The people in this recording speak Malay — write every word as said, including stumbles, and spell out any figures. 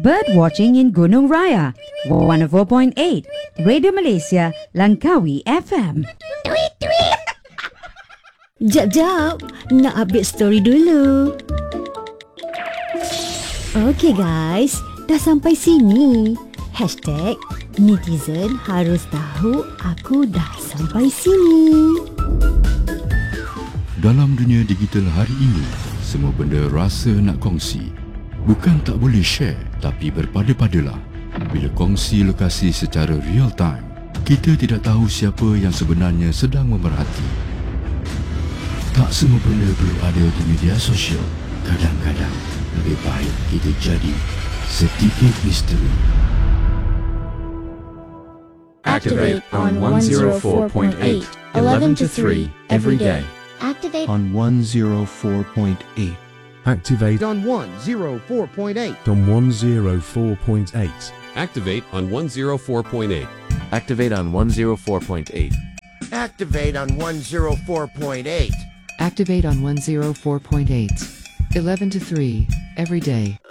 Bird watching in Gunung Raya, one oh four point eight. Radio Malaysia, Langkawi F M. Jap, jap. Nak update story dulu. Okay guys, dah sampai sini. Hashtag netizen harus tahu aku dah sampai sini. Dalam dunia digital hari ini, semua benda rasa nak kongsi. Bukan tak boleh share, tapi berpada-padalah. Bila kongsi lokasi secara real time, kita tidak tahu siapa yang sebenarnya sedang memerhati. Tak semua benda perlu ada di media sosial. Kadang-kadang, lebih baik kita jadi sedikit misteri. Activate on one oh four point eight, eleven to three, every day. Activate on one oh four point eight. Activate on one oh four point eight. on one oh four point eight. Activate on one oh four point eight. Activate on one oh four point eight. Activate on one oh four point eight. Activate on one oh four point eight. eleven to three, every day.